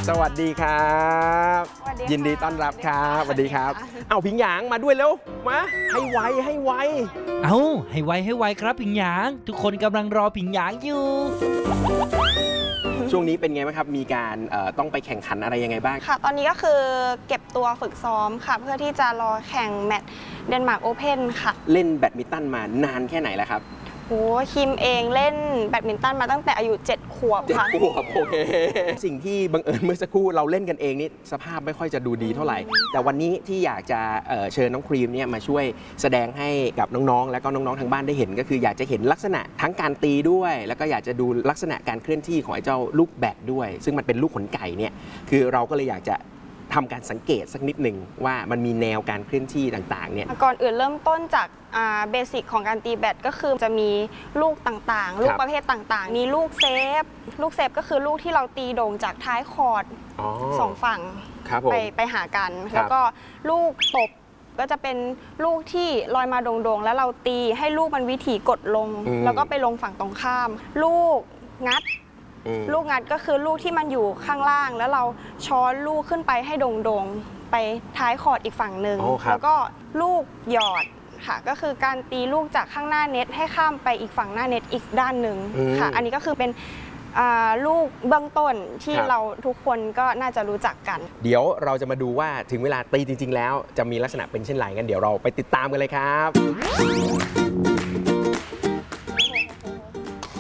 สวัสดีครับยินดีต้อนรับครับสวัสดีครับเอาผิงหยางมาด้วยแล้วมาให้ไวเอาให้ไวครับผิงหยางทุกคนกำลังรอผิงหยางอยู่ช่วงนี้เป็นไงบ้างครับมีการต้องไปแข่งขันอะไรยังไงบ้างค่ะตอนนี้ก็คือเก็บตัวฝึกซ้อมค่ะเพื่อที่จะรอแข่งแมตช์เดนมาร์กโอเพ่นค่ะเล่นแบดมินตันมานานแค่ไหนแล้วครับโอ้คิมเองเล่นแบดมินตันมาตั้งแต่อายุ7 ขวบค่ะ 7 ขวบโอเคสิ่งที่บังเอิญเมื่อสักครู่เราเล่นกันเองนี่สภาพไม่ค่อยจะดูดีเท่าไหร่แต่วันนี้ที่อยากจะเชิญน้องครีมเนี่ยมาช่วยแสดงให้กับน้องๆและก็น้องๆทางบ้านได้เห็นก็คืออยากจะเห็นลักษณะทั้งการตีด้วยแล้วก็อยากจะดูลักษณะการเคลื่อนที่ของไอ้เจ้าลูกแบดด้วยซึ่งมันเป็นลูกขนไก่เนี่ยคือเราก็เลยอยากจะทำการสังเกตสักนิดหนึ่งว่ามันมีแนวการเคลื่อนที่ต่างๆเนี่ยก่อนอื่นเริ่มต้นจากเบสิกของการตีแบดก็คือจะมีลูกต่างๆลูกประเภทต่างๆมีลูกเซฟก็คือลูกที่เราตีโด่งจากท้ายคอร์ด2 ฝั่งไปหากันแล้วก็ลูกตบก็จะเป็นลูกที่ลอยมาโด่งๆแล้วเราตีให้ลูกมันวิถีกดลงแล้วก็ไปลงฝั่งตรงข้ามลูกงัดก็คือลูกที่มันอยู่ข้างล่างแล้วเราช้อนลูกขึ้นไปให้โด่งๆไปท้ายคอร์ดอีกฝั่งหนึ่งแล้วก็ลูกหยอดค่ะก็คือการตีลูกจากข้างหน้าเน็ตให้ข้ามไปอีกฝั่งหน้าเน็ตอีกด้านหนึ่งค่ะอันนี้ก็คือเป็นลูกเบื้องต้นที่เราทุกคนก็น่าจะรู้จักกันเดี๋ยวเราจะมาดูว่าถึงเวลาตีจริงๆแล้วจะมีลักษณะเป็นเช่นไรงั้นเดี๋ยวเราไปติดตามกันเลยครับ